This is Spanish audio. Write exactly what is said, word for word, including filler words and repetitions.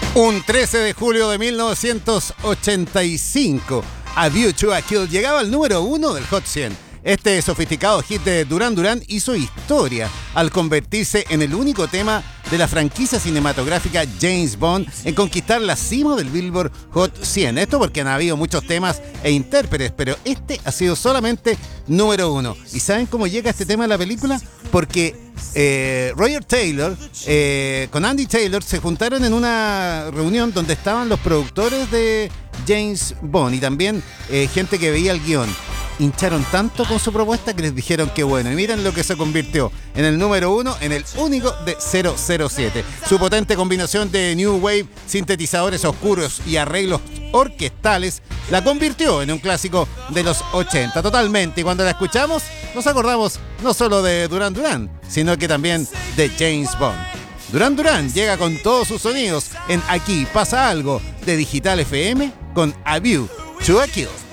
Un trece de julio de mil novecientos ochenta y cinco, A View to a Kill llegaba al número uno del Hot cien. Este sofisticado hit de Duran Duran hizo historia al convertirse en el único tema de la franquicia cinematográfica James Bond en conquistar la cima del Billboard Hot cien. Esto porque han habido muchos temas e intérpretes, pero este ha sido solamente número uno. ¿Y saben cómo llega este tema a la película? Porque eh, Roger Taylor eh, con Andy Taylor se juntaron en una reunión donde estaban los productores de James Bond y también eh, gente que veía el guión. Hincharon tanto con su propuesta que les dijeron que bueno. Y miren lo que se convirtió en el número uno, en el único de cero cero siete. Su potente combinación de New Wave, sintetizadores oscuros y arreglos orquestales la convirtió en un clásico de los ochenta totalmente. Y cuando la escuchamos nos acordamos no solo de Duran Duran, sino que también de James Bond. Duran Duran llega con todos sus sonidos en Aquí Pasa Algo de Digital F M con A View to a Kill.